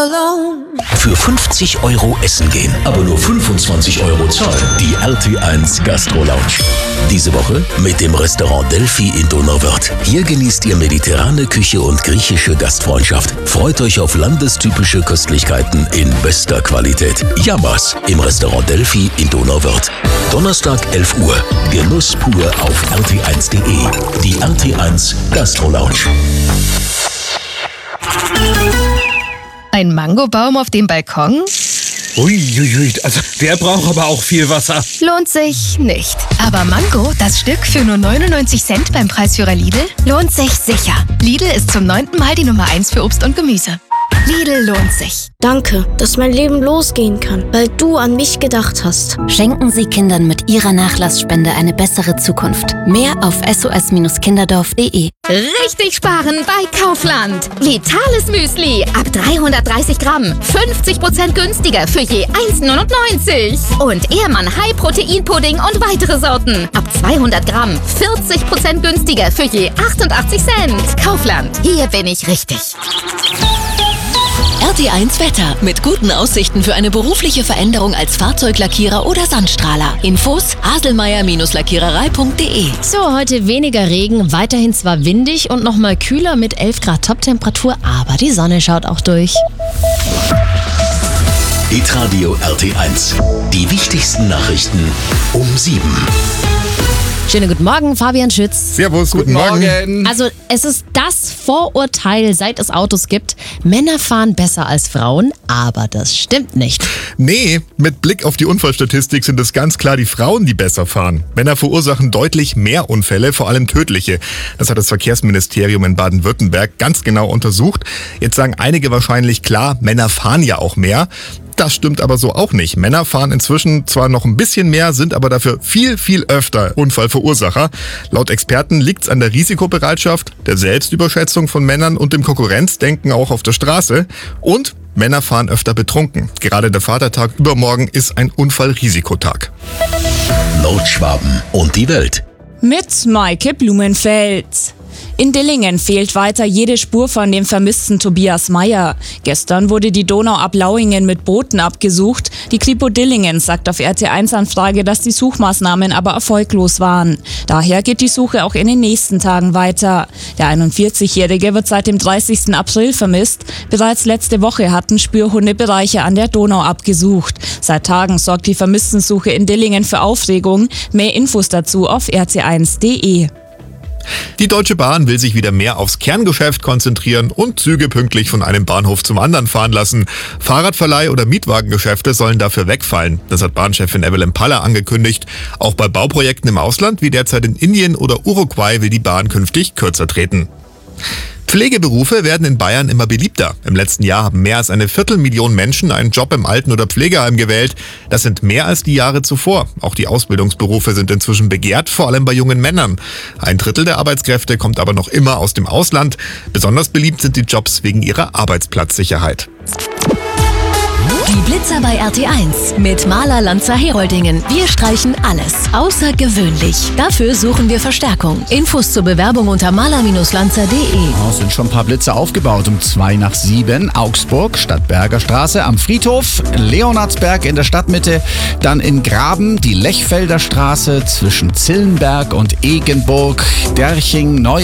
alone. Für 50 € essen gehen, aber nur 25 € zahlen. Die RT1 Gastro Lounge. Diese Woche mit dem Restaurant Delphi in Donauwörth. Hier genießt ihr mediterrane Küche und griechische Gastfreundschaft. Freut euch auf landestypische Köstlichkeiten in bester Qualität. Yamas im Restaurant Delphi in Donauwörth. Donnerstag 11 Uhr. Genuss pur auf rt1.de. Die RT1 Gastro Lounge. Ein Mangobaum auf dem Balkon? Uiuiui, also der braucht aber auch viel Wasser. Lohnt sich nicht. Aber Mango, das Stück für nur 99 Cent beim Preisführer Lidl, lohnt sich sicher. Lidl ist zum 9. Mal die Nummer 1 für Obst und Gemüse. Lidl lohnt sich. Danke, dass mein Leben losgehen kann, weil du an mich gedacht hast. Schenken Sie Kindern mit Ihrer Nachlassspende eine bessere Zukunft. Mehr auf sos-kinderdorf.de. Richtig sparen bei Kaufland. Vitales Müsli ab 330 Gramm. 50% günstiger für je 1,99. Und Ehrmann High Protein Pudding und weitere Sorten. Ab 200 Gramm. 40% günstiger für je 88 Cent. Kaufland. Hier bin ich richtig. RT1 Wetter. Mit guten Aussichten für eine berufliche Veränderung als Fahrzeuglackierer oder Sandstrahler. Infos haselmeier-lackiererei.de. So, heute weniger Regen, weiterhin zwar windig und nochmal kühler mit 11 Grad Toptemperatur, aber die Sonne schaut auch durch. Hitradio RT1. Die wichtigsten Nachrichten um 7. Schönen guten Morgen, Fabian Schütz. Servus, guten Morgen. Also es ist das Vorurteil, seit es Autos gibt. Männer fahren besser als Frauen, aber das stimmt nicht. Nee, mit Blick auf die Unfallstatistik sind es ganz klar die Frauen, die besser fahren. Männer verursachen deutlich mehr Unfälle, vor allem tödliche. Das hat das Verkehrsministerium in Baden-Württemberg ganz genau untersucht. Jetzt sagen einige wahrscheinlich, klar, Männer fahren ja auch mehr. Das stimmt aber so auch nicht. Männer fahren inzwischen zwar noch ein bisschen mehr, sind aber dafür viel, viel öfter Unfallverursacher. Laut Experten liegt's an der Risikobereitschaft, der Selbstüberschätzung von Männern und dem Konkurrenzdenken auch auf der Straße. Und Männer fahren öfter betrunken. Gerade der Vatertag übermorgen ist ein Unfallrisikotag. Nordschwaben und die Welt. Mit Maike Blumenfeld. In Dillingen fehlt weiter jede Spur von dem vermissten Tobias Meyer. Gestern wurde die Donau ab Lauingen mit Booten abgesucht. Die Kripo Dillingen sagt auf RT1-Anfrage, dass die Suchmaßnahmen aber erfolglos waren. Daher geht die Suche auch in den nächsten Tagen weiter. Der 41-Jährige wird seit dem 30. April vermisst. Bereits letzte Woche hatten Spürhunde Bereiche an der Donau abgesucht. Seit Tagen sorgt die Vermisstensuche in Dillingen für Aufregung. Mehr Infos dazu auf rt1.de. Die Deutsche Bahn will sich wieder mehr aufs Kerngeschäft konzentrieren und Züge pünktlich von einem Bahnhof zum anderen fahren lassen. Fahrradverleih- oder Mietwagengeschäfte sollen dafür wegfallen. Das hat Bahnchefin Evelyn Paller angekündigt. Auch bei Bauprojekten im Ausland, wie derzeit in Indien oder Uruguay, will die Bahn künftig kürzer treten. Pflegeberufe werden in Bayern immer beliebter. Im letzten Jahr haben mehr als 250.000 Menschen einen Job im Alten- oder Pflegeheim gewählt. Das sind mehr als die Jahre zuvor. Auch die Ausbildungsberufe sind inzwischen begehrt, vor allem bei jungen Männern. 1/3 der Arbeitskräfte kommt aber noch immer aus dem Ausland. Besonders beliebt sind die Jobs wegen ihrer Arbeitsplatzsicherheit. Die Blitzer bei RT1 mit Maler Lanzer Heroldingen. Wir streichen alles außergewöhnlich. Dafür suchen wir Verstärkung. Infos zur Bewerbung unter maler-lanzer.de. Es sind schon ein paar Blitze aufgebaut. Um 6:02 Augsburg, Stadtberger Straße am Friedhof, Leonardsberg in der Stadtmitte, dann in Graben die Lechfelder Straße zwischen Zillenberg und Egenburg, Derching, Neu